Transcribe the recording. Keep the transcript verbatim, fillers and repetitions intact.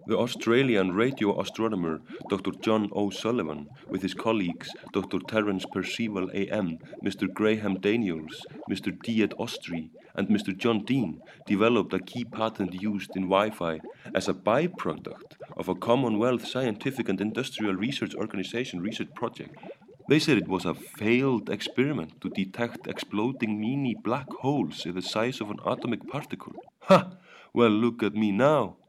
The Australian radio astronomer Doctor John O'Sullivan, with his colleagues Doctor Terence Percival A M, Mister Graham Daniels, Mister Diet Ostry, and Mister John Dean, developed a key patent used in Wi-Fi as a byproduct of a Commonwealth Scientific and Industrial Research Organization research project. They said it was a failed experiment to detect exploding mini black holes in the size of an atomic particle. Ha! Well, look at me now.